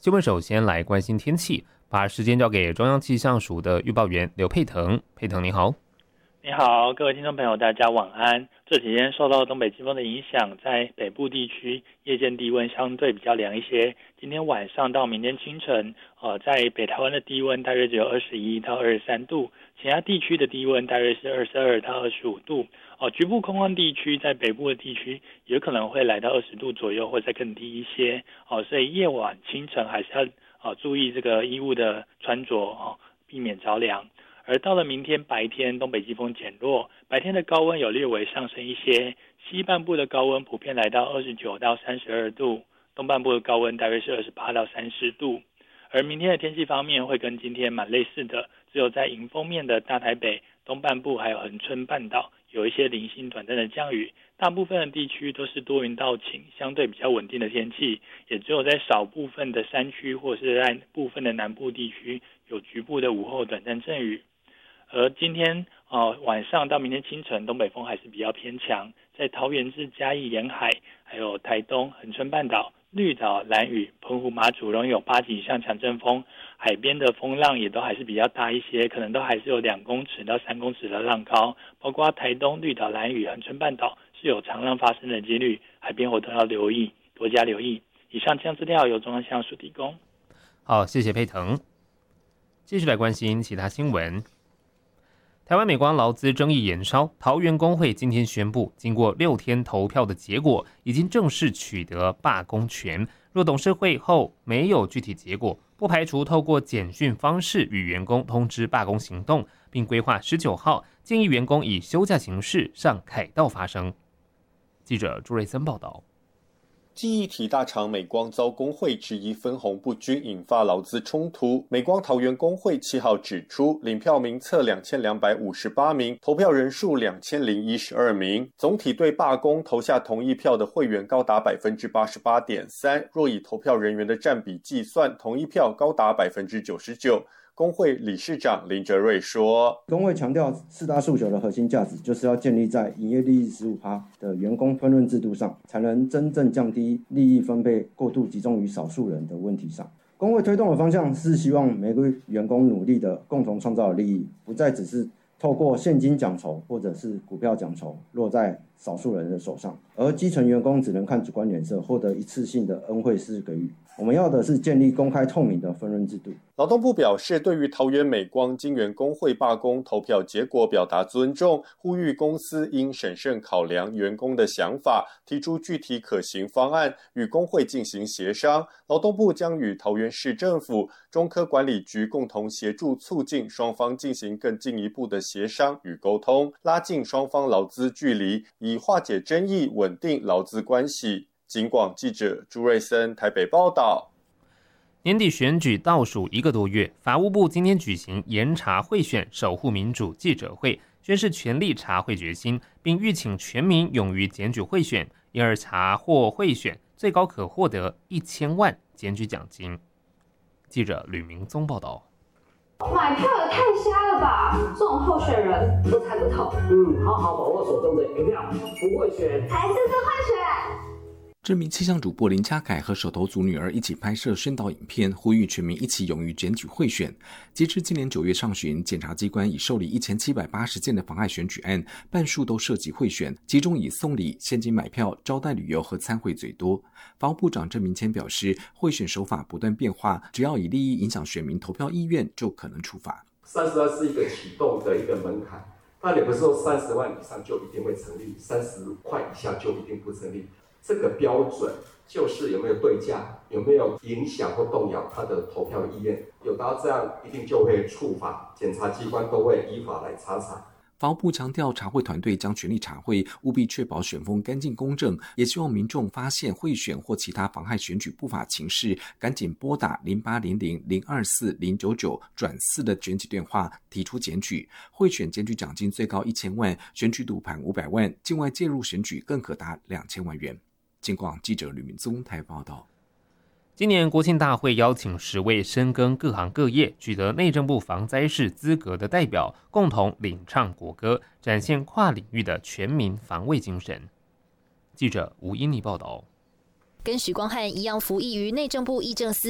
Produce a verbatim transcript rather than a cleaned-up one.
新闻首先来关心天气，把时间交给中央气象署的预报员刘佩腾。佩腾你好。 你好，各位听众朋友，大家晚安。这几天受到东北季风的影响，在北部地区夜间低温相对比较凉一些。今天晚上到明天清晨，呃，在北台湾的低温大约只有二十一到二十三度，其他地区的低温大约是二十二到二十五度。哦、呃，局部空旷地区在北部的地区有可能会来到二十度左右，或者更低一些。哦、呃，所以夜晚清晨还是要呃注意这个衣物的穿着哦、呃，避免着凉。而到了明天白天，东北季风减弱，白天的高温有略微上升一些，西半部的高温普遍来到二十九到三十二度，东半部的高温大约是二十八到三十度。而明天的天气方面会跟今天蛮类似的，只有在迎风面的大台北、东半部还有恒春半岛有一些零星短暂的降雨，大部分的地区都是多云到晴，相对比较稳定的天气，也只有在少部分的山区或是在部分的南部地区有局部的午后短暂阵雨。而今天呃晚上到明天清晨，东北风还是比较偏强，在桃园至嘉义沿海，还有台东、恒春半岛、绿岛、兰屿、澎湖、马祖容易有八级以上强阵风，海边的风浪也都还是比较大一些，可能都还是有两公尺到三公尺的浪高，包括台东、绿岛、兰屿、恒春半岛是有长浪发生的几率，海边活动要留意，多加留意。以上气象资料由中央气象署提供。 好，谢谢佩腾。继续来关心其他新闻。台湾美光劳资争议延烧，桃园工会今天宣布，经过六天投票的结果，已经正式取得罢工权。若董事会后没有具体结果，不排除透过简讯方式与员工通知罢工行动，并规划十九号建议员工以休假形式上凯道发声。记者朱瑞森报道。 记忆体大厂美光遭工会质疑分红不均，引发劳资冲突。美光桃园工会七号指出，领票名册两千两百五十八名，投票人数两千零一十二名，总体对罢工投下同意票的会员高达 百分之八十八点三， 若以投票人员的占比计算，同意票高达 百分之九十九。工会理事长林哲瑞说， 工会强调四大诉求的核心价值就是要建立在营业利益 百分之十五 的员工分润制度上，才能真正降低利益分配过度集中于少数人的问题上。工会推动的方向是希望每个员工努力的共同创造的利益，不再只是透过现金奖酬或者是股票奖酬落在少数人的手上，而基层员工只能看主观脸色，获得一次性的恩惠式给予。我们要的是建立公开透明的分润制度。 劳动部表示，对于桃园美光晶圆工会罢工投票结果表达尊重，呼吁公司应审慎考量员工的想法，提出具体可行方案，与工会进行协商。劳动部将与桃园市政府、中科管理局共同协助促进双方进行更进一步的协商与沟通，拉近双方劳资距离，以化解争议，稳定劳资关系。警广记者朱瑞森台北报道。 年底选举倒数一个多月，法务部今天举行严查贿选守护民主记者会，宣示全力查贿决心，并吁请全民勇于检举贿选，因而查获贿选最高可获得一千万检举奖金。记者吕明宗报道。 买票也太瞎了吧！这种候选人都猜不透。 嗯，好好把握手中的一票，不会选还是不会选。 知名气象主播林嘉凯和手头族女儿一起拍摄宣导影片，呼吁全民一起勇于检举贿选。截至今年九月上旬，检察机关已受理一千七百八十件的妨碍选举案，半数都涉及贿选，其中以送礼、现金买票、招待旅游和参会最多。法务部长郑明谦表示，贿选手法不断变化，只要以利益影响选民投票意愿，就可能处罚。 三十万是一个启动的一个门槛，但也不是说三十万以上就一定会成立，三十块以下就一定不成立。这个标准就是有没有对价，有没有影响或动摇他的投票意愿，有达到这样一定就会处罚，检察机关都会依法来查查。 法务部强调，查贿团队将全力查贿，务必确保选风干净公正，也希望民众发现贿选或其他妨害选举不法情事，赶紧拨打零八零零零二四零九九转四的检举电话提出检举。贿选检举奖金最高一千万，选举赌盘五百万，境外介入选举更可达两千万元。警广记者吕明宗台报道。 今年国庆大会邀请十位深耕各行各业、取得内政部防灾士资格的代表，共同领唱国歌，展现跨领域的全民防卫精神。记者吴英妮报道。 跟许光汉一样服役于内政部议政司